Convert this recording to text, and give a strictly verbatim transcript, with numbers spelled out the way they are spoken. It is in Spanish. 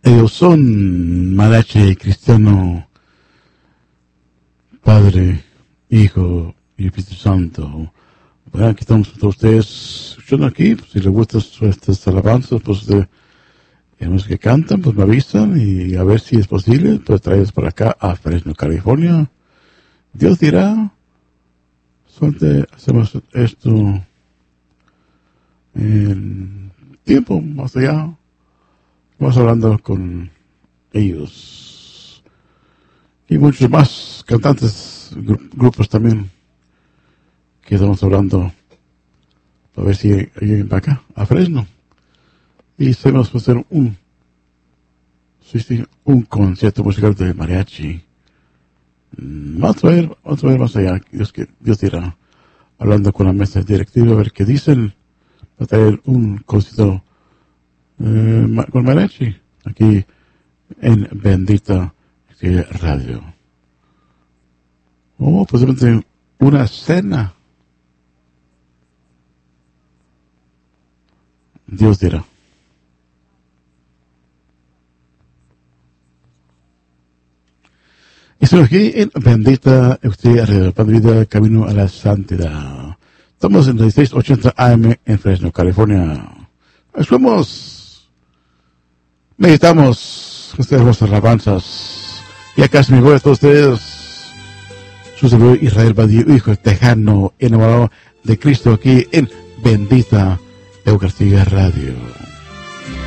Ellos son mariachi cristiano, Padre, Hijo y Espíritu Santo. Bueno, aquí estamos con ustedes escuchando aquí. Pues, si les gustan estas alabanzas, pues de los que cantan, pues me avisan y a ver si es posible, pues traerlos para acá a Fresno, California. Dios dirá, suerte, hacemos esto en tiempo más allá. Vamos hablando con ellos y muchos más cantantes, gru- grupos también que estamos hablando para ver si llegan para acá a Fresno y sabemos hacer un sí, sí, un concierto musical de mariachi. Mm, Vamos a ver, vamos a ver más allá. Dios, que, Dios dirá, hablando con la mesa directiva a ver qué dicen. Va a traer un concierto eh, ma- con mariachi aquí en Bendita Radio. Oh, posiblemente una cena. Dios dirá. Estamos aquí en Bendita Radio, Pan de Vida, Camino a la Santidad. Estamos en dieciséis ochenta A M en Fresno, California. Estamos, meditamos ustedes vuestras alabanzas. Y acá se me voy a todos ustedes, su servidor Israel Badío, hijo tejano, enamorado de Cristo, aquí en Bendita Eucaristía Radio.